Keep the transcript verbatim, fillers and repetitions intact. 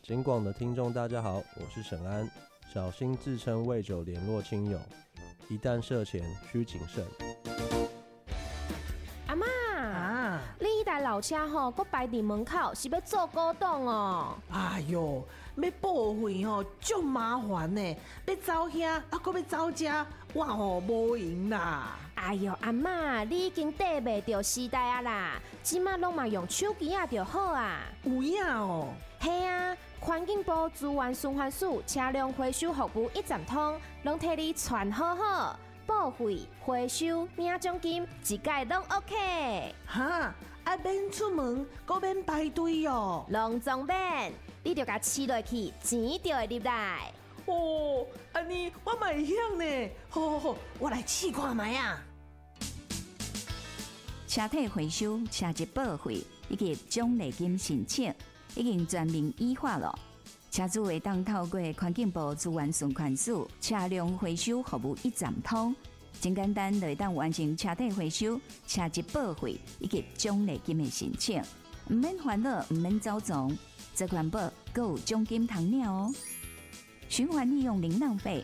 警广的听众大家好，我是沈安。小心自称喂酒联络亲友，一旦涉嫌需谨慎。 阿嬷啊，你迄台老车吼，搁摆伫门口，是要做古董哦？ 哎哟，要报废吼，足麻烦呢。要走遐，啊，搁要走遮，我吼无闲啦。 哎哟，阿嬷，你已经跟袂着时代啊啦，即马拢嘛用手机啊就好啊。 有影哦。 嘿啊，环境部资源循环署车辆回收服务一站通，拢替你传好好，报废、回收、领奖金，一概拢 OK。 哈，啊免出门，搁免排队哦。 拢总免，你着甲饲落去，钱就会入来。 哦，安尼我嘛会晓呢。好好好，我来试看卖啊。 车体回收、车籍报废以及奖励金申请已经全面依法了。车主会当透过环境部资源循环署车辆回收服务一站通，真简单就会当完成车体回收、车籍报废以及奖励金的申請，唔免煩惱，唔免走总，这环保还有獎金通领哦。循环利用零浪费，